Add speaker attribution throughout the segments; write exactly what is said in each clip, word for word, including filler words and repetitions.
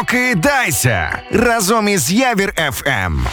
Speaker 1: Прокидайся разом із Явір еф ем.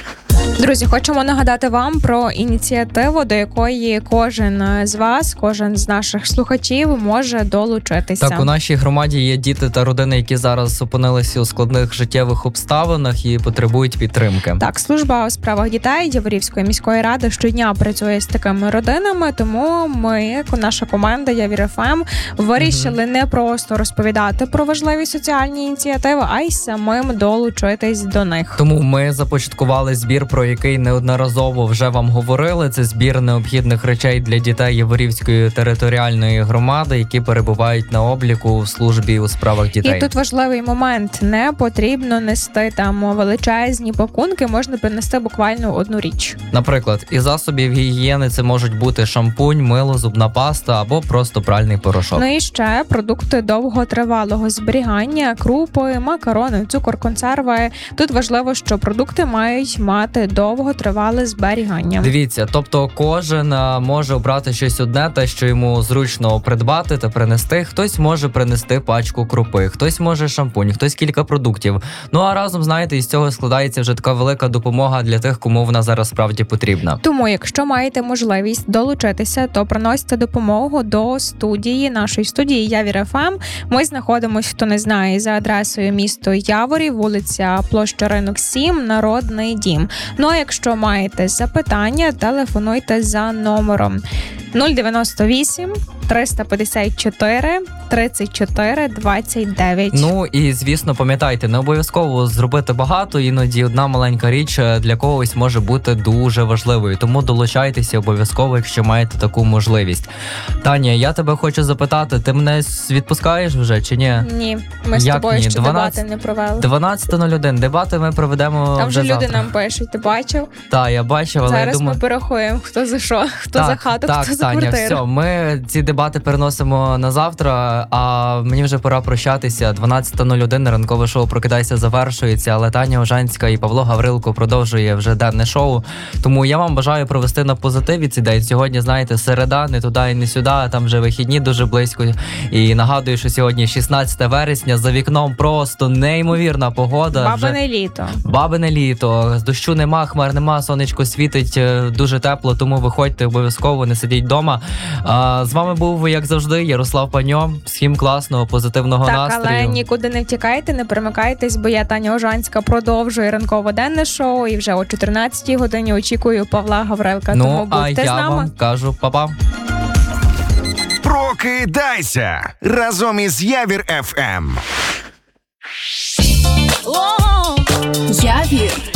Speaker 2: Друзі, хочемо нагадати вам про ініціативу, до якої кожен з вас, кожен з наших слухачів може долучитися.
Speaker 3: Так, у нашій громаді є діти та родини, які зараз опинилися у складних життєвих обставинах і потребують підтримки.
Speaker 2: Так, служба у справах дітей Яворівської міської ради щодня працює з такими родинами, тому ми, наша команда Явір еф ем, вирішили mm-hmm. не просто розповідати про важливі соціальні ініціативи, а й самим долучитись до них.
Speaker 3: Тому ми започаткували збір, про який неодноразово вже вам говорили. Це збір необхідних речей для дітей Яворівської територіальної громади, які перебувають на обліку в службі у справах дітей.
Speaker 2: І тут важливий момент. Не потрібно нести там величезні пакунки, можна принести буквально одну річ.
Speaker 3: Наприклад, із засобів гігієни це можуть бути шампунь, мило, зубна паста або просто пральний порошок.
Speaker 2: Ну і ще продукти довготривалого зберігання, крупи, макарони, цукор, консерви. Тут важливо, що продукти мають мати довготривале зберігання.
Speaker 3: Дивіться, тобто кожен може обрати щось одне, те, що йому зручно придбати та принести. Хтось може принести пачку крупи, хтось може шампунь, хтось кілька продуктів. Ну а разом, знаєте, із цього складається вже така велика допомога для тих, кому вона зараз справді потрібна.
Speaker 2: Тому, якщо маєте можливість долучитися, то приносите допомогу до студії, нашої студії Явір еф ем. Ми знаходимося, хто не знає, за адресою місто Яворів, вулиця Площа Ринок сім, Народний дім. Ну а якщо маєте запитання, телефонуйте за номером нуль дев'яносто вісім триста п'ятдесят чотири тридцять чотири двадцять дев'ять.
Speaker 3: Ну і, звісно, пам'ятайте, не обов'язково зробити багато, іноді одна маленька річ для когось може бути дуже важливою. Тому долучайтеся обов'язково, якщо маєте таку можливість. Таня, я тебе хочу запитати, ти мене відпускаєш вже чи ні?
Speaker 2: Ні, ми з
Speaker 3: Як
Speaker 2: тобою
Speaker 3: ні?
Speaker 2: ще
Speaker 3: дванадцять
Speaker 2: дебати не провели.
Speaker 3: дванадцята нуль один. Дебати ми проведемо
Speaker 2: Там
Speaker 3: вже
Speaker 2: вже люди
Speaker 3: завтра.
Speaker 2: нам пишуть, ти бачив?
Speaker 3: Так, я бачив, але
Speaker 2: зараз
Speaker 3: я думаю...
Speaker 2: ми порахуємо, хто за що, хто
Speaker 3: так,
Speaker 2: за хату,
Speaker 3: так,
Speaker 2: хто за
Speaker 3: Таня,
Speaker 2: квартиру.
Speaker 3: все, ми ці дебати переносимо на завтра, а мені вже пора прощатися. дванадцята нуль один, ранкове шоу «Прокидайся» завершується, але Таня Ожанська і Павло Гаврилко продовжує вже денне шоу. Тому я вам бажаю провести на позитиві цей день. Сьогодні, знаєте, середа, не туди і не сюди, а там вже вихідні дуже близько. І нагадую, що сьогодні шістнадцяте вересня, за вікном просто неймовірна погода.
Speaker 2: Бабине
Speaker 3: вже...
Speaker 2: літо.
Speaker 3: Бабине літо. З дощу нема, хмар нема, сонечко світить, дуже тепло, тому виходьте обов'язково, не сидіть вдома. А, з вами був, як завжди, Ярослав Паньо. Всім класного, позитивного
Speaker 2: так,
Speaker 3: настрою.
Speaker 2: Так, але нікуди не втікайте, не перемикайтесь, бо я, Таня Ожанська, продовжую ранкове денне шоу і вже о чотирнадцятій годині очікую Павла Гаврилка.
Speaker 3: Ну,
Speaker 2: тому будьте
Speaker 3: а
Speaker 2: з
Speaker 3: я
Speaker 2: нами.
Speaker 3: вам кажу па-па.
Speaker 1: Прокидайся разом із Явір еф ем.
Speaker 4: Явір